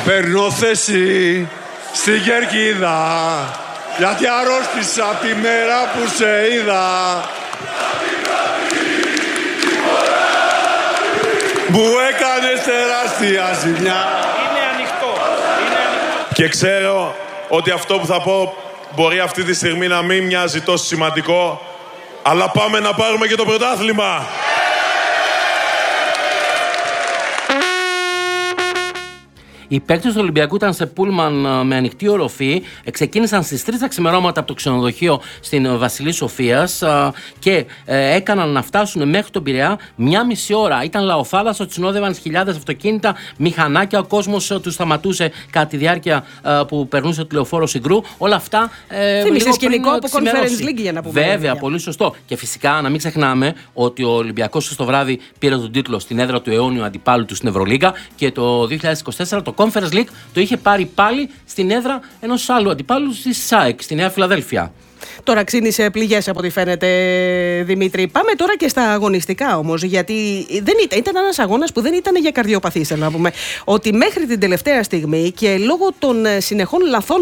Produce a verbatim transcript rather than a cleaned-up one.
Παίρνω θέση στην κερκίδα, γιατί αρρώστησα από τη μέρα που σε είδα. Μου έκανες τεράστια ζημιά. Είναι ανοιχτό. Είναι ανοιχτό. Και ξέρω ότι αυτό που θα πω μπορεί αυτή τη στιγμή να μην μοιάζει τόσο σημαντικό, αλλά πάμε να πάρουμε και το πρωτάθλημα. Οι παίκτες του Ολυμπιακού ήταν σε πούλμαν με ανοιχτή οροφή. Ξεκίνησαν στις τρεις τα ξημερώματα από το ξενοδοχείο στην Βασιλής Σοφίας και έκαναν να φτάσουν μέχρι τον Πειραιά μια μισή ώρα. Ήταν λαοθάλασσα, τους συνόδευαν χιλιάδες αυτοκίνητα, μηχανάκια. Ο κόσμος τους σταματούσε κατά τη διάρκεια που περνούσε το λεωφόρο Συγκρού. Όλα αυτά. Θύμισε σκηνικό από Conference League, για να πούμε. Βέβαια, πολύ σωστό. Και φυσικά να μην ξεχνάμε ότι ο Ολυμπιακός το βράδυ πήρε τον τίτλο στην έδρα του αιώνιου αντιπάλου του στην Ευρωλίγκα και το δύο χιλιάδες είκοσι τέσσερα το Conference League το είχε πάρει πάλι στην έδρα ενός άλλου αντιπάλου στη ΣΑΕΚ, στη Νέα Φιλαδέλφια. Τώρα ξύνησε πληγές από ό,τι φαίνεται, Δημήτρη. Πάμε τώρα και στα αγωνιστικά όμως, γιατί δεν ήταν, ήταν ένας αγώνας που δεν ήταν για καρδιοπαθείς, θέλω να πούμε. Ότι μέχρι την τελευταία στιγμή και λόγω των συνεχών λαθών